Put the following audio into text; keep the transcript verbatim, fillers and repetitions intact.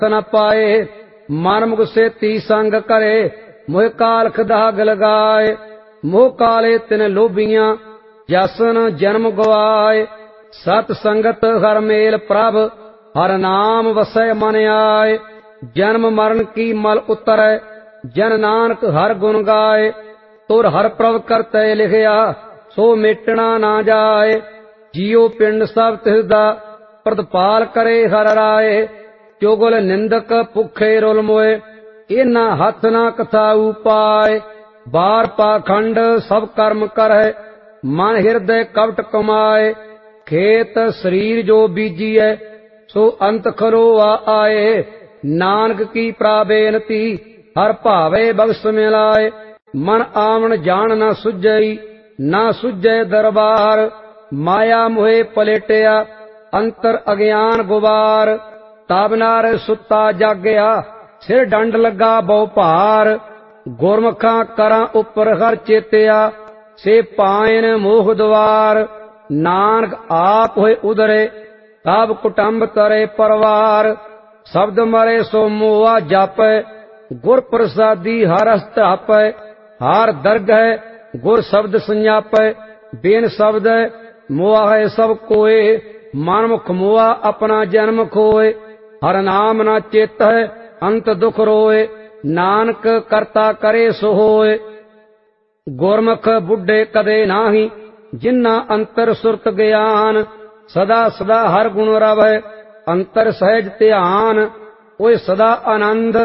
न पाए। मन मुख से ती संग करे, मोह कालख दाग लगाए। मोह काले तिन लोभियां, जसन जन्म गवाए। सत संगत हर मेल प्रभ, हर नाम वसै मन आए। जन्म मरण की मल उतरै, जन नानक हर गुण गाए। तुर हर प्रभ करतै लिखिया, सो मेटना ना जाए। जियो पिंड सब तिसदा, प्रतिपाल करे हर राय। चुगल निंदक भुखे रुल मोए, इना हथ ना कथाऊ पाए। बार पाखंड सब कर्म करੈ, मन हिरदय कपट कमाए। खेत शरीर जो बीजिए, सो अंत खरोआ आए। नानक की प्राबेनती, हर भावे बख्श मिलाए। मन आवन जान न सुझई, ना सुझै दरबार। माया मोहे पलेटिया, अंतर अज्ञान गुबार। तब नार सुता जागया, सिर डंड लगा बहु भार। गुरमुखां करां उपर हर चेतिया, से पायन मोह द्वार। नानक आप होए उदरे, तब कुटुंब तरे परवार। शब्द मरे सो मोआ जापै, गुर प्रसादी हर हस्तापै। हर दरगह गुर शब्द संजापै, बिन शब्द मोआ है सब कोय। मन मुख मोआ अपना जन्म खोए, हर नाम ना चेत है अंत दुख रोए। नानक करता करे सो होए, गुरमुख बुढ़े कदे नाही। जिन्ना अंतर सुरत ज्ञान, सदा सदा हर गुण रवै। अंतर सहज ध्यान, ओए सदा आनंद